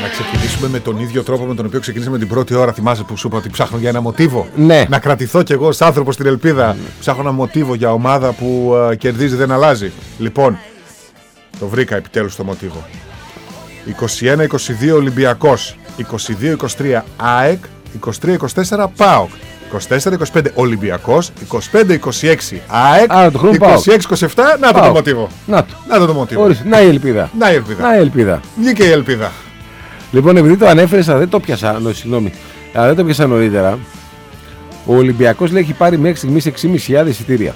Να ξεκινήσουμε με τον ίδιο τρόπο με τον οποίο ξεκινήσαμε την πρώτη ώρα. Θυμάσαι που σου είπα ότι ψάχνω για ένα μοτίβο? Ναι. Να κρατηθώ κι εγώ ως άνθρωπος στην ελπίδα. Ψάχνω ένα μοτίβο για ομάδα που κερδίζει, δεν αλλάζει. Λοιπόν, το βρήκα επιτέλους το μοτίβο. 21-22 Ολυμπιακός, 22-23 ΑΕΚ, 23-24 ΠΑΟΚ, 24-25 Ολυμπιακός, 25-26 ΑΕΚ, 26-27. Να το μοτίβο. Να το μοτίβο. Να η ελπίδα. Να η ελπίδα. Βγήκε η ελπίδα. Λοιπόν, επειδή το ανέφερες, δεν το πιάσα. Συγγνώμη. Δεν το πιάσα νωρίτερα. Ο Ολυμπιακός λέει έχει πάρει μέχρι στιγμής 6.500 εισιτήρια.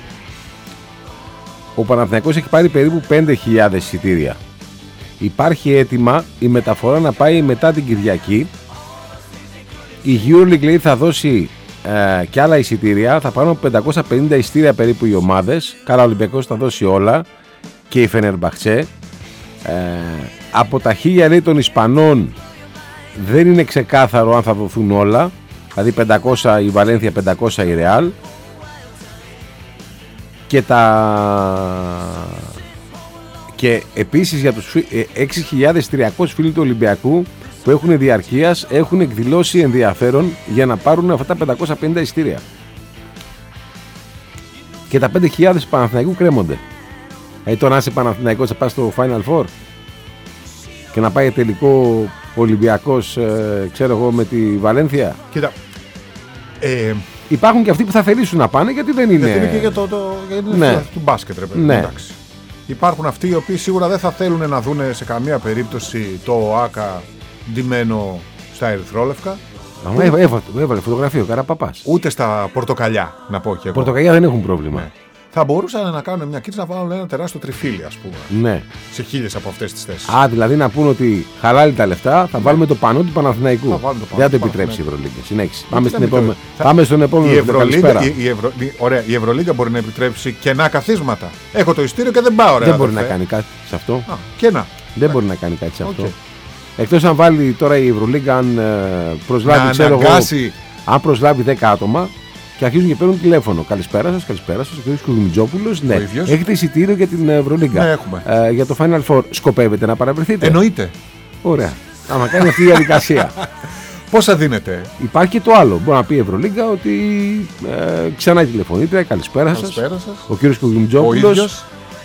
Ο Παναθηναϊκός έχει πάρει περίπου 5.000 εισιτήρια. Υπάρχει αίτημα η μεταφορά να πάει μετά την Κυριακή. Η EuroLeague λέει θα δώσει και άλλα εισιτήρια. Θα πάρουν 550 εισιτήρια περίπου οι ομάδες. Καλά, ο Ολυμπιακός θα δώσει όλα. Και η Φενερμπαχτσέ. Από τα 1.000 λέει των Ισπανών δεν είναι ξεκάθαρο αν θα δοθούν όλα. Δηλαδή 500 η Βαλένθια, 500 η Ρεάλ. Και επίσης για τους 6.300 φίλοι του Ολυμπιακού που έχουν διαρκείας έχουν εκδηλώσει ενδιαφέρον για να πάρουν αυτά τα 550 εισιτήρια. Και τα 5.000 Παναθηναϊκού κρέμονται. Τώρα να είσαι Παναθηναϊκός θα πας στο Final Four και να πάει τελικό Ολυμπιακός ξέρω εγώ με τη Βαλένθια. Κοίτα, υπάρχουν και αυτοί που θα θελήσουν να πάνε γιατί δεν είναι. Γιατί είναι και για το μπάσκετ, ρε παιδί. Ναι. Εντάξει. Υπάρχουν αυτοί οι οποίοι σίγουρα δεν θα θέλουν να δουν σε καμία περίπτωση το ΟΑΚΑ ντυμένο στα ερυθρόλευκα. Έβαλε φωτογραφία ο Καραπαπάς. Ούτε στα πορτοκαλιά, να πω και εγώ. Πορτοκαλιά δεν έχουν πρόβλημα. Ναι. Θα μπορούσαν να κάνουν μια κίνηση να βάλουν ένα τεράστιο τριφύλι, ας πούμε. Ναι. Σε 1.000 από αυτές τις θέσεις. Δηλαδή να πούνε ότι χαλάει τα λεφτά, θα βάλουμε το πανό του Παναθηναϊκού. Δεν θα το επιτρέψει η Ευρωλίγκα. Συνέχισε. Πάμε στον επόμενο. Η Ευρωλίγκα μπορεί να επιτρέψει κενά καθίσματα. Έχω το ειστήριο και δεν πάω, ρε. Δεν μπορεί να κάνει κάτι σε αυτό. Κενά. Δεν μπορεί να κάνει κάτι σε αυτό. Εκτός αν βάλει τώρα η Ευρωλίγκα, αν προσλάβει, ξέρω εγώ, αν προσλάβει 10 άτομα. Και αρχίζουν και παίρνουν τηλέφωνο. Καλησπέρα σας, ο κ. Κουγουμιτζόπουλος. Ναι, έχετε εισιτήριο για την Ευρωλίγκα. Ναι, έχουμε. Για το Final Four. Σκοπεύετε να παραβρεθείτε? Εννοείται. Ωραία. Άμα κάνει αυτή η διαδικασία. Πόσα δίνετε? Υπάρχει και το άλλο. Μπορεί να πει η Ευρωλίγκα ότι ξανά τηλεφωνείτε. Καλησπέρα σας. Ο κ. Κουγουμιτζόπουλος.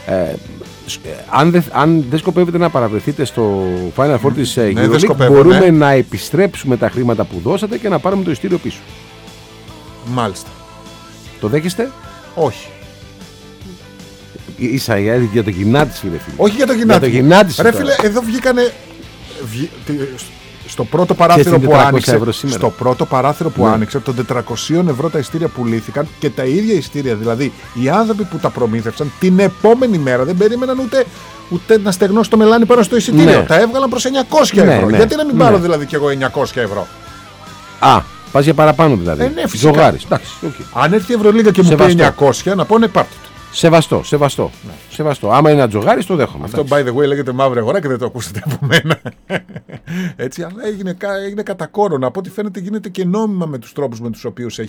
Αν δεν σκοπεύετε να παραβρεθείτε στο Final Four της EuroLeague, μπορούμε να επιστρέψουμε τα χρήματα που δώσατε και να πάρουμε το εισιτήριο πίσω. Μάλιστα. Το δέχεστε? Όχι. Ίσα για το γυνάτι, φίλε. Όχι για το γυνάτι. Ρε φίλε, εδώ βγήκανε. Στο πρώτο παράθυρο που άνοιξε. Στο πρώτο παράθυρο που άνοιξε, των 400 ευρώ τα ειστήρια πουλήθηκαν και τα ίδια ειστήρια. Δηλαδή, οι άνθρωποι που τα προμήθευσαν την επόμενη μέρα δεν περίμεναν ούτε να στεγνώσει το μελάνι πάνω στο εισιτήριο. Ναι. Τα έβγαλαν προς 900 ευρώ. Ναι. Γιατί να μην πάρω δηλαδή κι εγώ 900 ευρώ? Πας για παραπάνω δηλαδή. Ναι, φυσικά. Αν έρθει η Ευρωλίγκα και μου πει 900, να πω ναι, πάρτε το. Σεβαστό. Άμα είναι ένα τζογάρι, το δέχομαι. Αυτό, by the way, λέγεται μαύρη αγορά και δεν το ακούσατε από μένα. Έτσι, αλλά έγινε κατά κόρον. Από ό,τι φαίνεται γίνεται και νόμιμα με τους τρόπους με τους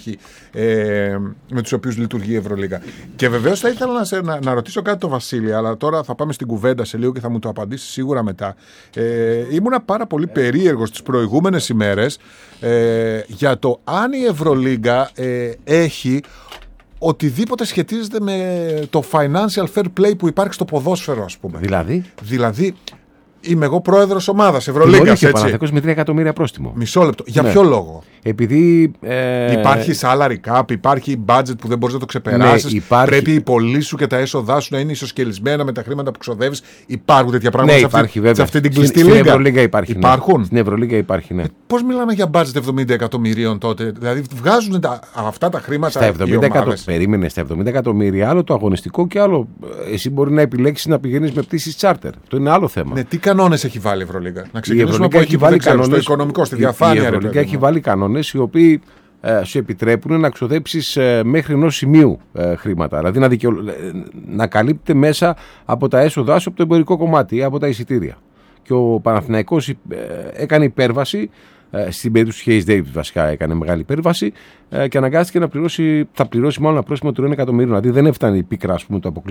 οποίους λειτουργεί η Ευρωλίγκα. Και βεβαίως θα ήθελα να ρωτήσω κάτι τον Βασίλη, αλλά τώρα θα πάμε στην κουβέντα σε λίγο και θα μου το απαντήσει σίγουρα μετά. Ήμουνα πάρα πολύ περίεργος τις προηγούμενες ημέρες για το αν η Ευρωλίγκα έχει οτιδήποτε σχετίζεται με το financial fair play που υπάρχει στο ποδόσφαιρο, ας πούμε. Δηλαδή, είμαι εγώ πρόεδρος ομάδας Ευρωλίγκας, έτσι. Και Παναθηναϊκός με 3 εκατομμύρια πρόστιμο. Μισό λεπτό. Για ποιο λόγο? Επειδή υπάρχει salary cap, υπάρχει budget που δεν μπορείς να το ξεπεράσεις. Υπάρχει... Πρέπει οι πωλείς σου και τα έσοδά σου να είναι ισοσκελισμένα με τα χρήματα που ξοδεύεις. Υπάρχουν τέτοια πράγματα σε αυτή την κλειστή λίγα? Στην Ευρωλίγκα υπάρχουν. Στην Ευρωλίγκα υπάρχει, ναι. Πώς μιλάμε για budget 70 εκατομμυρίων τότε? Δηλαδή βγάζουν αυτά τα χρήματα. Στα 70 εκατομμύρια, άλλο το αγωνιστικό και άλλο. Εσύ μπορεί να επιλέξεις να πηγαίνεις με πτήσεις charter. Το είναι άλλο θέμα. Ναι, τι κανόνες έχει βάλει η Ευρωλίγκα? Να ξεκινήσουμε από εκεί που δεν ξέρω, στο οικονομικό, στη διαφάνεια. Η Ευρωλίγκα έχει βάλει κανόνες οι οποίοι σου επιτρέπουν να ξοδέψεις μέχρι ενός σημείου χρήματα. Δηλαδή να καλύπτεται μέσα από τα έσοδά σου από το εμπορικό κομμάτι ή από τα εισιτήρια. Και ο Παναθηναϊκός έκανε υπέρβαση. Στην περίπτωση του Hayes David βασικά έκανε μεγάλη υπέρβαση και αναγκάστηκε θα πληρώσει μάλλον ένα πρόστιμο του 1 εκατομμύριο. Δηλαδή δεν έφτανε η πίκρα, ας πούμε, του αποκλεισμού.